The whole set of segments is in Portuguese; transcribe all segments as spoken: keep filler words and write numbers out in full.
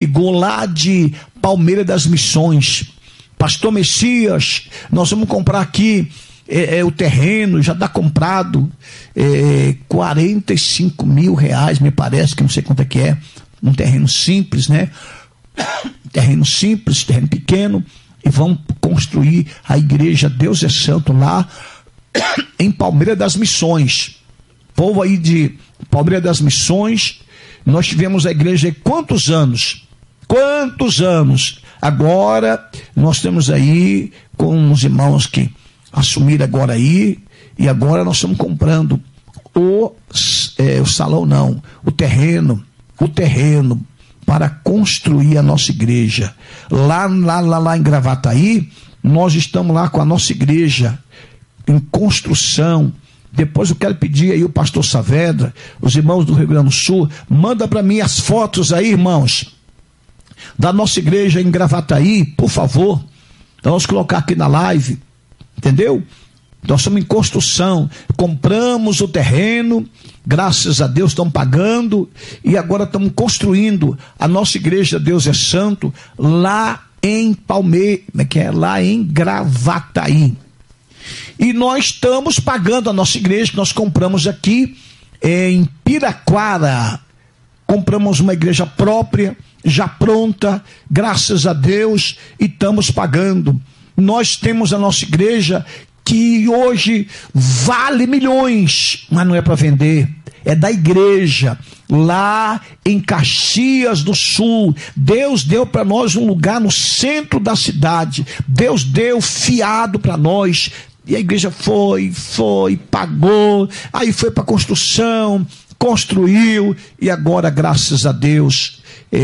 lá de Palmeira das Missões. Pastor Messias, nós vamos comprar aqui é, é, o terreno, já está comprado, é, quarenta e cinco mil reais, me parece, que não sei quanto é que é, um terreno simples, né? Terreno simples, terreno pequeno, e vamos construir a igreja Deus é Santo lá em Palmeira das Missões. Povo aí de Palmeira das Missões, nós tivemos a igreja aí quantos anos? Quantos anos? Agora nós temos aí com uns irmãos que assumiram agora aí, e agora nós estamos comprando o, é, o salão não, o terreno, o terreno para construir a nossa igreja. Lá, lá, lá, lá em Gravataí, nós estamos lá com a nossa igreja em construção. Depois eu quero pedir aí o pastor Saavedra, os irmãos do Rio Grande do Sul, manda para mim as fotos aí, irmãos, da nossa igreja em Gravataí, por favor. Então, vamos colocar aqui na live, entendeu? Nós estamos em construção, compramos o terreno, graças a Deus estamos pagando, e agora estamos construindo a nossa igreja Deus é Santo, lá em Palmeira, que é lá em Gravataí. E nós estamos pagando a nossa igreja, que nós compramos aqui em Piraquara. Compramos uma igreja própria, já pronta, graças a Deus, e estamos pagando. Nós temos a nossa igreja que hoje vale milhões, mas não é para vender, é da igreja, lá em Caxias do Sul. Deus deu para nós um lugar no centro da cidade, Deus deu fiado para nós, e a igreja foi, foi, pagou, aí foi para construção, construiu, e agora, graças a Deus,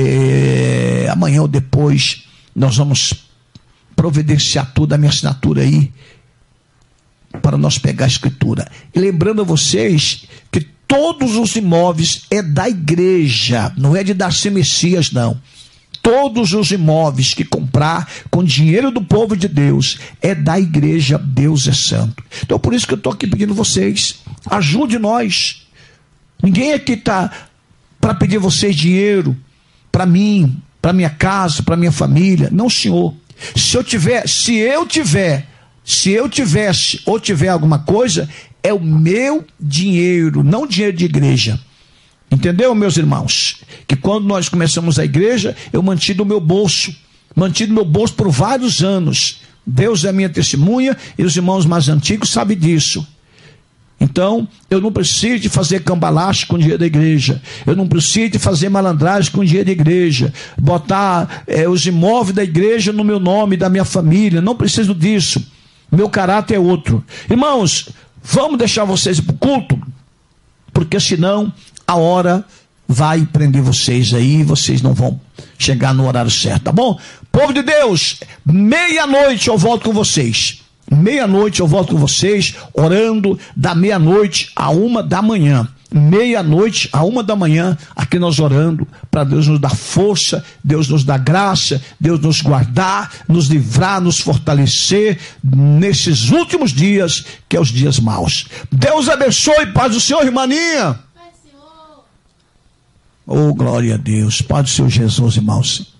é, amanhã ou depois, nós vamos providenciar tudo, a minha assinatura aí, para nós pegar a escritura. E lembrando a vocês que todos os imóveis é da igreja, não é de Darcy Messias, não. Todos os imóveis que comprar com dinheiro do povo de Deus é da igreja Deus é Santo. Então por isso que eu estou aqui pedindo vocês, ajude nós. Ninguém aqui está para pedir vocês dinheiro para mim, para minha casa, para minha família. Não, senhor. Se eu tiver, se eu tiver Se eu tivesse ou tiver alguma coisa, é o meu dinheiro, não dinheiro de igreja. Entendeu, meus irmãos? Que quando nós começamos a igreja, eu mantive no meu bolso, mantive no meu bolso por vários anos. Deus é a minha testemunha e os irmãos mais antigos sabem disso. Então, eu não preciso de fazer cambalache com o dinheiro da igreja. Eu não preciso de fazer malandragem com o dinheiro da igreja. Botar é, os imóveis da igreja no meu nome, da minha família. Não preciso disso. Meu caráter é outro. Irmãos, vamos deixar vocês ir para o culto, porque senão a hora vai prender vocês aí, vocês não vão chegar no horário certo, tá bom? Povo de Deus, meia-noite eu volto com vocês. Meia-noite eu volto com vocês, orando da meia-noite a uma da manhã. Meia-noite a uma da manhã, aqui nós orando, para Deus nos dar força, Deus nos dar graça, Deus nos guardar, nos livrar, nos fortalecer nesses últimos dias, que é os dias maus. Deus abençoe, paz do Senhor, irmãinha. Oh, glória a Deus, paz do Senhor Jesus, irmãos.